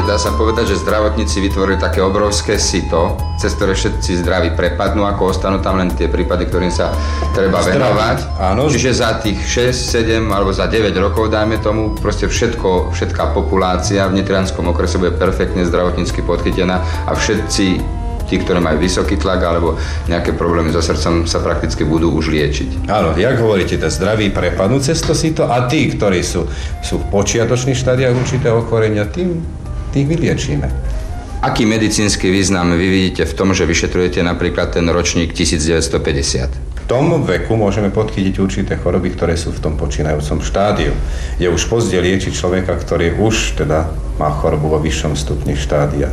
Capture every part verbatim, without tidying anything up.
dá sa povedať, že zdravotníci vytvorili také obrovské sito, cez ktoré všetci zdraví prepadnú, ako ostanú tam len tie prípady, ktorým sa treba Zdraví. venovať. Áno. Čiže za tých šesť, sedem alebo za deväť rokov, dajme tomu, proste všetko, všetká populácia v nitrianskom okrese bude perfektne zdravotnícky podchytená a všetci tí, ktorí majú vysoký tlak alebo nejaké problémy so srdcom, sa prakticky budú už liečiť. Áno, jak hovoríte, tá zdraví prepadnú cez to sito a tí, ktorí sú, sú v počiatočných štádiách určitého ochorenia, tým, tých vyliečíme. Aký medicínsky význam vy vidíte v tom, že vyšetrujete napríklad ten ročník devätnásťstopäťdesiat? V tom veku môžeme podchytiť určité choroby, ktoré sú v tom počínajúcom štádiu. Je už pozdie liečiť človeka, ktorý už teda má chorobu vo vyššom stupni štádia.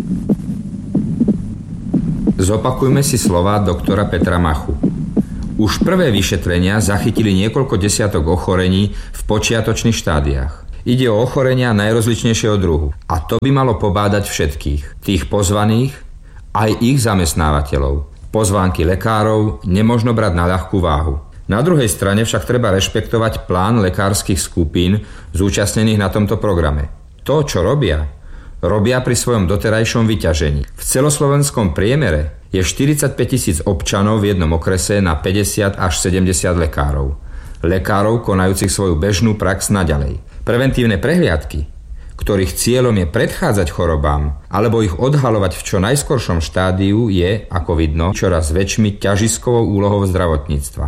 Zopakujme si slová doktora Petra Machu. Už prvé vyšetrenia zachytili niekoľko desiatok ochorení v počiatočných štádiách. Ide o ochorenia najrozličnejšieho druhu. A to by malo pobádať všetkých. Tých pozvaných, aj ich zamestnávateľov. Pozvánky lekárov nemožno brať na ľahkú váhu. Na druhej strane však treba rešpektovať plán lekárskych skupín zúčastnených na tomto programe. To, čo robia, robia pri svojom doterajšom vyťažení. V celoslovenskom priemere je štyridsaťpäť tisíc občanov v jednom okrese na päťdesiat až sedemdesiat lekárov. Lekárov konajúcich svoju bežnú prax naďalej. Preventívne prehliadky, ktorých cieľom je predchádzať chorobám alebo ich odhaľovať v čo najskoršom štádiu, je, ako vidno, čoraz väčšmi ťažiskovou úlohou zdravotníctva.